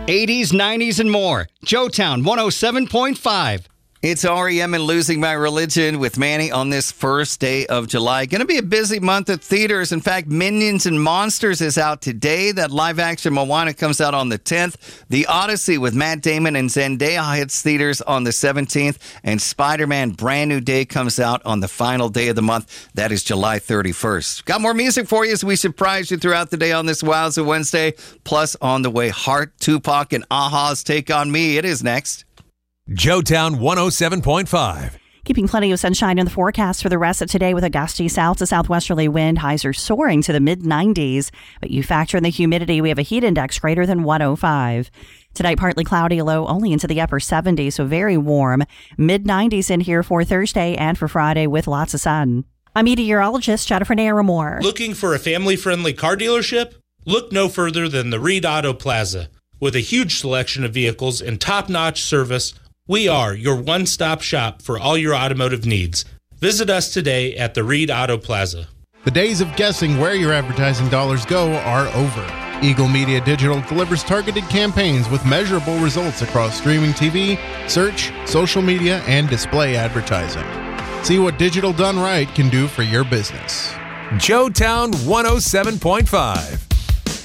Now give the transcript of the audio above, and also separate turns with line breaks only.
80s, 90s, and more. Joetown 107.5. It's REM and Losing My Religion with Manny on this first day of July. Going to be a busy month at theaters. In fact, Minions and Monsters is out today. That live-action Moana comes out on the 10th. The Odyssey with Matt Damon and Zendaya hits theaters on the 17th. And Spider-Man Brand New Day comes out on the final day of the month. That is July 31st. Got more music for you as we surprise you throughout the day on this Wowza Wednesday. Plus, on the way, Heart, Tupac, and a-ha's Take on Me. It is next.
Joetown 107.5.
Keeping plenty of sunshine in the forecast for the rest of today with a gusty south to southwesterly wind. Highs are soaring to the mid-90s. But you factor in the humidity, we have a heat index greater than 105. Tonight, partly cloudy, low only into the upper 70s, so very warm. Mid-90s in here for Thursday and for Friday with lots of sun. I'm meteorologist Jennifer Naramore.
Looking for a family-friendly car dealership? Look no further than the Reed Auto Plaza. With a huge selection of vehicles and top-notch service, we are your one-stop shop for all your automotive needs. Visit us today at the Reed Auto Plaza.
The days of guessing where your advertising dollars go are over. Eagle Media Digital delivers targeted campaigns with measurable results across streaming TV, search, social media, and display advertising. See what digital done right can do for your business.
Joetown 107.5.